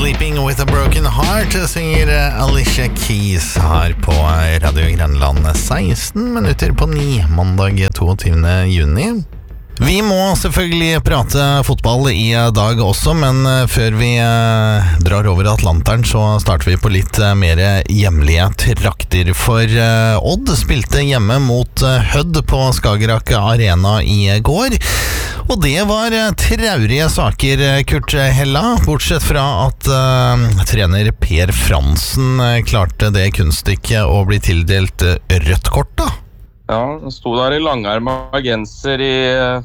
Sleeping with a Broken Heart synger Alicia Keys her på Radio Grenland 16 minutter på 9 mandag 22. juni. Vi må selvfølgelig prate fotball i dag også, men før vi drar over Atlanteren så starter vi på litt mer hjemlige trakter. For Odd spilte hjemme mot Hødd på Skagerrak Arena i går. Og det var traurige saker, Kurt Hella, bortsett fra at trener Per Fransen klarte det kunststykket å bli tildelt rødt kort da. Ja, han sto der i langarmet genser i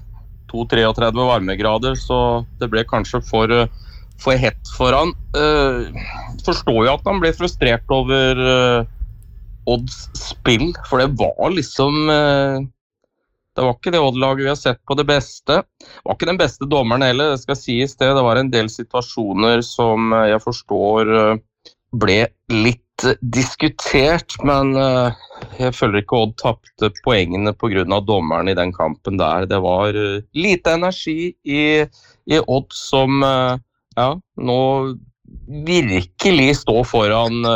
2-33 varmegrader, så det ble kanskje for hett for han. Forstår jo at han ble frustrert over Odds spill, for det var liksom... Det var ikke det Odd-laget vi har sett på det beste. Det var ikke den beste dommeren heller, det skal sies det. Det var en del situasjoner som jeg forstår ble litt diskutert, men jeg føler ikke Odd tappte poengene på grunn av dommeren i den kampen der. Det var lite energi i Odd som nå virkelig står foran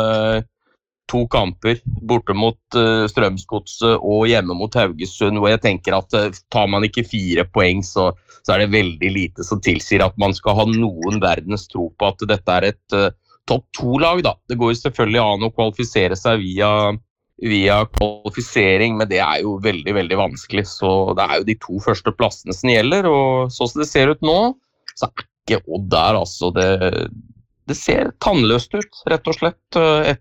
2 kamper borte mot Strømsgodset og hjemme mot Haugesund, hvor jeg tenker at tar man ikke 4 poeng, så er det veldig lite som tilsier at man skal ha noen verdens tro på at dette er et topp 2-lag da. Det går jo selvfølgelig an å kvalifisere seg via kvalifisering, men det er jo veldig, veldig vanskelig. Så det er jo de 2 første plassene som gjelder, og sånn som det ser ut nå, så er ikke Odd der, altså. Det ser tannløst ut, rett og slett,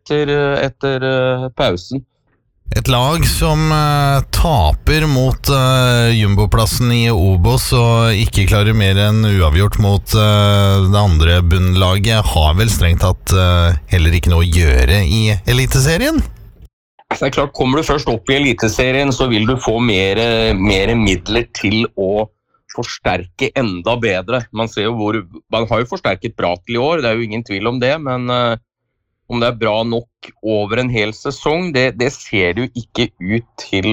etter pausen. Et lag som taper mot jumboplassen i Obos og ikke klarer mer enn uavgjort mot det andre bunnlaget, har vel strengt tatt heller ikke noe å gjøre i Eliteserien? Altså, det er klart, kommer du først opp i Eliteserien, så vil du få mer midler til å forsterke enda bedre. Man ser jo man har jo forsterket bra til i år, det er jo ingen tvil om det, men om det er bra nok over en hel sesong, det ser det jo ikke ut til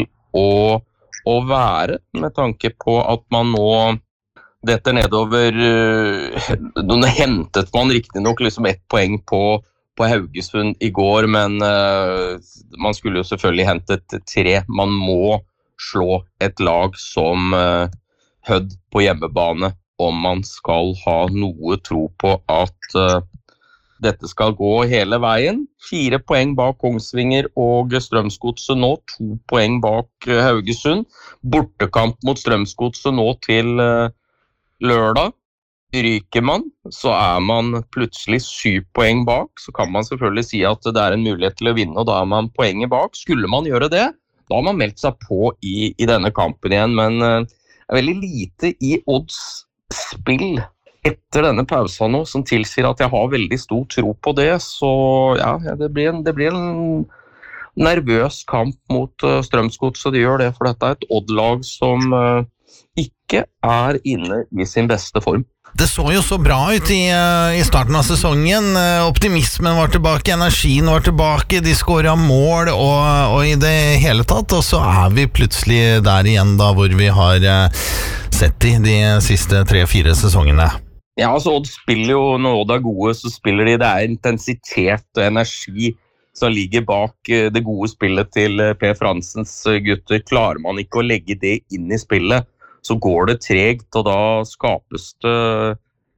å være, med tanke på at man nå detter nedover. Nå hentet man riktig nok liksom 1 poeng på Haugesund i går, men man skulle jo selvfølgelig hentet 3. Man må slå et lag som Hødd på hjemmebane om man skal ha noe tro på at dette skal gå hele veien. 4 poeng bak Kongsvinger og Strømsgodset nå, 2 poeng bak Haugesund. Bortekamp mot Strømsgodset nå til lørdag. Ryker man, så er man plutselig 7 poeng bak. Så kan man selvfølgelig si at det er en mulighet til å vinne, og da er man poenget bak. Skulle man gjøre det, da har man meldt seg på i denne kampen igjen, men det er veldig lite i Odds spill etter denne pausen nå, som tilsier at jeg har veldig stor tro på det, så ja, det blir en nervøs kamp mot Strømsgods, så det gjør det, for dette er et Odd-lag som ikke er inne i sin beste form. Det så jo så bra ut i starten av sesongen. Optimismen var tilbake, energien var tilbake, de skåret mål og i det hele tatt, og så er vi plutselig der igjen da, hvor vi har sett de siste 3-4 sesongene. Ja, altså Odd spiller jo, når Odd er gode, så spiller de, det er intensitet og energi som ligger bak det gode spillet til Per Fransens gutter. Klarer man ikke å legge det inn i spillet, så går det tregt, og da skapes det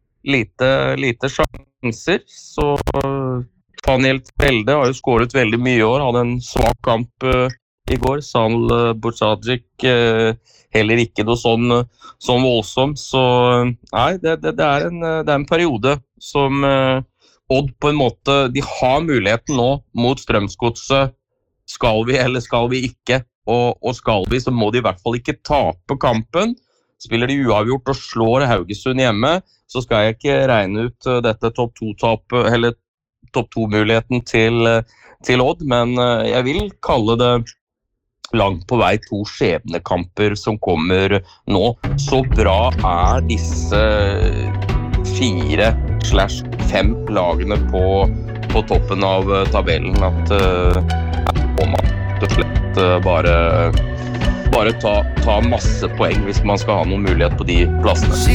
lite sjanser. Så Daniel Tvelde har jo skåret veldig mye i år, hadde en svak kamp i går. Sal Bursagic heller ikke noe sånn voldsomt. Så nei, det er en periode som Odd på en måte, de har muligheten nå mot Strømsgodset. Skal vi eller skal vi ikke? Og skal vi, så må de i hvert fall ikke tape kampen. Spiller de uavgjort og slår Haugesund hjemme, så skal jeg ikke regne ut dette topp 2-tapet, eller topp 2-muligheten til Odd, men jeg vil kalle det langt på vei 2 skjebnekamper som kommer nå. Så bra er disse 4/5 lagene på toppen av tabellen at man rett og slett bare ta masse poeng hvis man skal ha noen mulighet på de plassene.